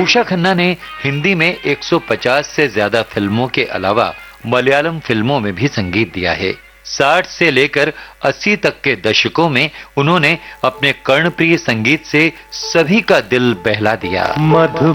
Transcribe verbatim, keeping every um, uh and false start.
उषा खन्ना ने हिंदी में एक सौ पचास से ज्यादा फिल्मों के अलावा मलयालम फिल्मों में भी संगीत दिया है। साठ से लेकर अस्सी तक के दशकों में उन्होंने अपने कर्णप्रिय संगीत से सभी का दिल बहला दिया। मधु